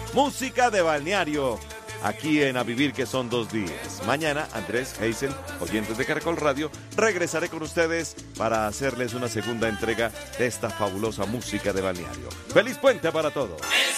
música de balneario, aquí en A Vivir que son 2 días. Mañana, Andrés, Hazel, oyentes de Caracol Radio, regresaré con ustedes para hacerles una segunda entrega de esta fabulosa música de balneario. ¡Feliz puente para todos!